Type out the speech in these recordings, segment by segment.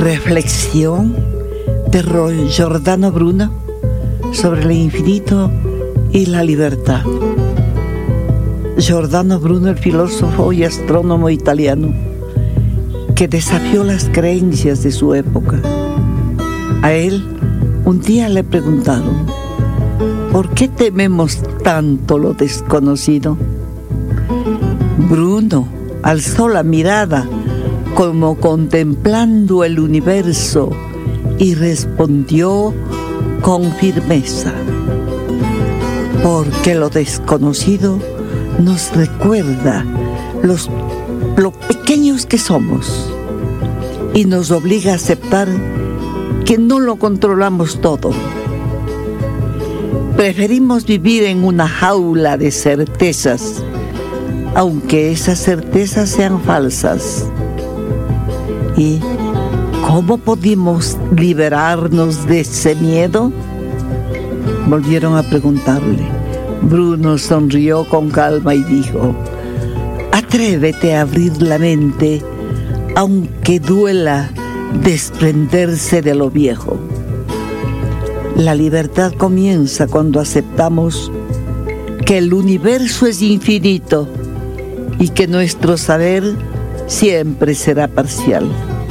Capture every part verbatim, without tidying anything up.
Reflexión de Giordano Bruno sobre el infinito y la libertad. Giordano Bruno, el filósofo y astrónomo italiano, que desafió las creencias de su época. A él un día le preguntaron: ¿por qué tememos tanto lo desconocido? Bruno alzó la mirada como contemplando el universo y respondió con firmeza: porque lo desconocido nos recuerda los, lo pequeños que somos y nos obliga a aceptar que no lo controlamos todo. Preferimos vivir en una jaula de certezas, aunque esas certezas sean falsas. ¿Y cómo podemos liberarnos de ese miedo?, volvieron a preguntarle. Bruno sonrió con calma y dijo: atrévete a abrir la mente, aunque duela desprenderse de lo viejo. La libertad comienza cuando aceptamos que el universo es infinito y que nuestro saber siempre será parcial.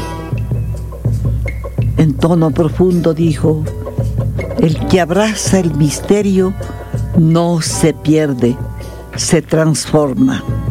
En tono profundo dijo: el que abraza el misterio no se pierde, se transforma.